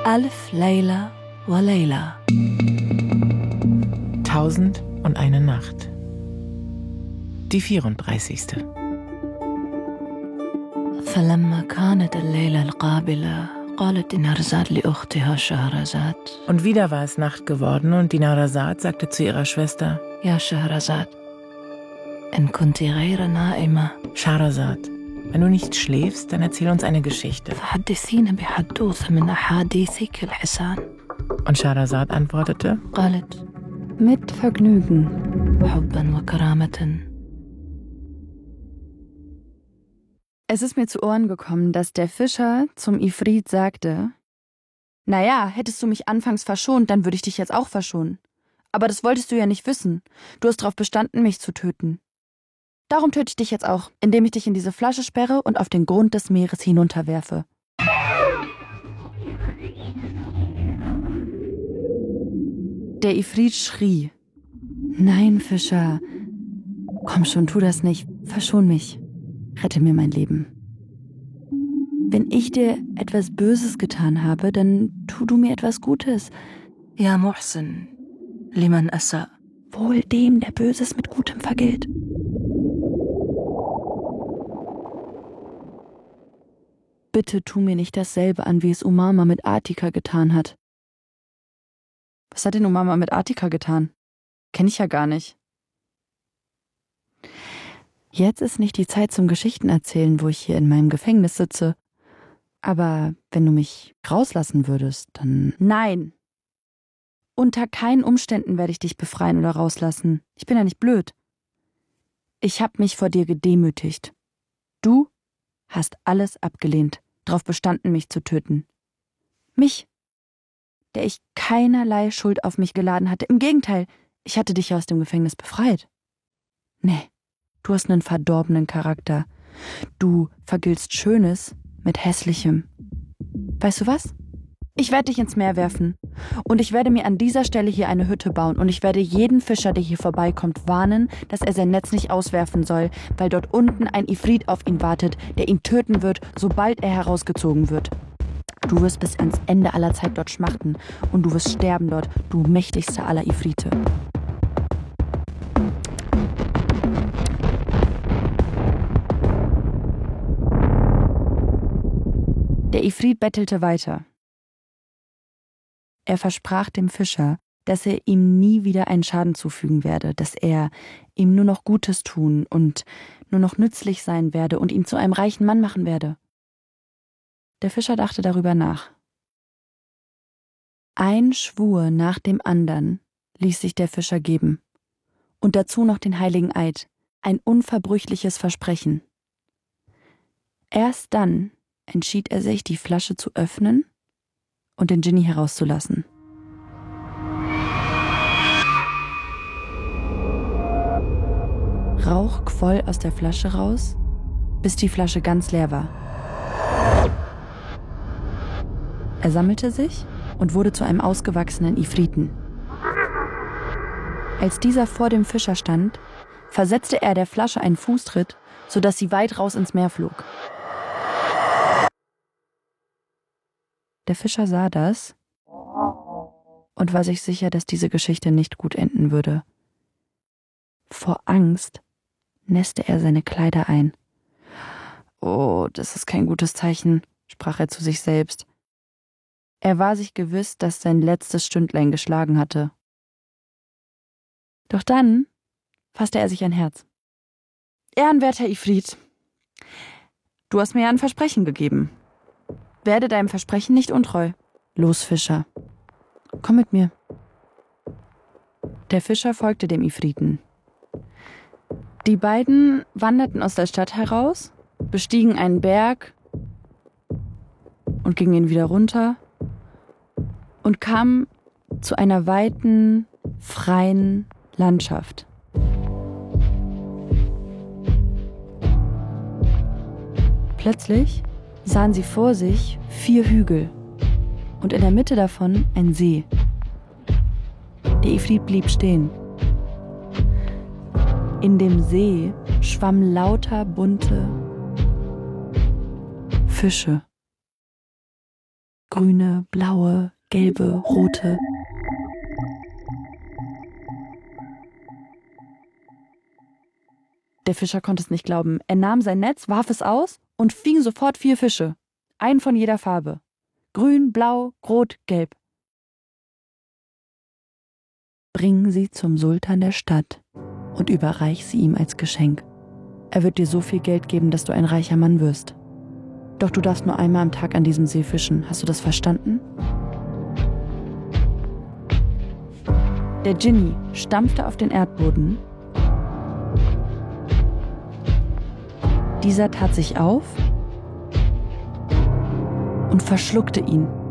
ألف ليلة وليلة. 1001 Nacht. Die 34. فلما كانت الليلة القابلة قالت دينارزاد لأختها شهرزاد. Und wieder war es Nacht geworden und Dinarzad sagte zu ihrer Schwester: يا شهرزاد إن كنت غير نائمة Schahrazad, wenn du nicht schläfst, dann erzähl uns eine Geschichte. فحدثينا بحدوثة من أحاديثك الحسان. Und Schahrazad antwortete: قالت Mit Vergnügen. حبا وكرامة. Es ist mir zu Ohren gekommen, dass der Fischer zum Ifrit sagte: Naja, hättest du mich anfangs verschont, dann würde ich dich jetzt auch verschonen. Aber das wolltest du ja nicht wissen. Du hast darauf bestanden, mich zu töten. Darum töte ich dich jetzt auch, indem ich dich in diese Flasche sperre und auf den Grund des Meeres hinunterwerfe. Der Ifrit schrie: Nein, Fischer. Komm schon, tu das nicht. Verschon mich. Rette mir mein Leben. Wenn ich dir etwas Böses getan habe, dann tu du mir etwas Gutes. يا محسن لمن أساء. Wohl dem, der Böses mit Gutem vergilt. Bitte tu mir nicht dasselbe an, wie es Umama mit Atika getan hat. Was hat denn Umama mit Atika getan? Kenn ich ja gar nicht. Jetzt ist nicht die Zeit zum Geschichtenerzählen, wo ich hier in meinem Gefängnis sitze. Aber wenn du mich rauslassen würdest, dann... Nein! Unter keinen Umständen werde ich dich befreien oder rauslassen. Ich bin ja nicht blöd. Ich habe mich vor dir gedemütigt. Du hast alles abgelehnt, darauf bestanden, mich zu töten. Mich, der ich keinerlei Schuld auf mich geladen hatte. Im Gegenteil, ich hatte dich ja aus dem Gefängnis befreit. Nee, du hast einen verdorbenen Charakter. Du vergiltst Schönes mit Hässlichem. Weißt du was? Ich werde dich ins Meer werfen. Und ich werde mir an dieser Stelle hier eine Hütte bauen. Und ich werde jeden Fischer, der hier vorbeikommt, warnen, dass er sein Netz nicht auswerfen soll, weil dort unten ein Ifrit auf ihn wartet, der ihn töten wird, sobald er herausgezogen wird. Du wirst bis ans Ende aller Zeit dort schmachten. Und du wirst sterben dort, du mächtigster aller Ifrite. Der Ifrit bettelte weiter. Er versprach dem Fischer, dass er ihm nie wieder einen Schaden zufügen werde, dass er ihm nur noch Gutes tun und nur noch nützlich sein werde und ihn zu einem reichen Mann machen werde. Der Fischer dachte darüber nach. Ein Schwur nach dem anderen ließ sich der Fischer geben. Und dazu noch den heiligen Eid, ein unverbrüchliches Versprechen. Erst dann entschied er sich, die Flasche zu öffnen und den Dschinni herauszulassen. Rauch quoll aus der Flasche raus, bis die Flasche ganz leer war. Er sammelte sich und wurde zu einem ausgewachsenen Ifriten. Als dieser vor dem Fischer stand, versetzte er der Flasche einen Fußtritt, sodass sie weit raus ins Meer flog. Der Fischer sah das und war sich sicher, dass diese Geschichte nicht gut enden würde. Vor Angst nässte er seine Kleider ein. Oh, das ist kein gutes Zeichen, sprach er zu sich selbst. Er war sich gewiss, dass sein letztes Stündlein geschlagen hatte. Doch dann fasste er sich ein Herz. Ehrenwerter Ifrit, du hast mir ja ein Versprechen gegeben. Werde deinem Versprechen nicht untreu. Los, Fischer, komm mit mir. Der Fischer folgte dem Ifriten. Die beiden wanderten aus der Stadt heraus, bestiegen einen Berg und gingen ihn wieder runter und kamen zu einer weiten, freien Landschaft. Plötzlich sahen sie vor sich 4 Hügel und in der Mitte davon ein See. Der Ifrit blieb stehen. In dem See schwammen lauter bunte Fische. Grüne, blaue, gelbe, rote. Der Fischer konnte es nicht glauben. Er nahm sein Netz, warf es aus und fing sofort 4 Fische. Einen von jeder Farbe. Grün, blau, rot, gelb. Bring sie zum Sultan der Stadt und überreich sie ihm als Geschenk. Er wird dir so viel Geld geben, dass du ein reicher Mann wirst. Doch du darfst nur einmal am Tag an diesem See fischen. Hast du das verstanden? Der Dschinni stampfte auf den Erdboden. Dieser tat sich auf und verschluckte ihn.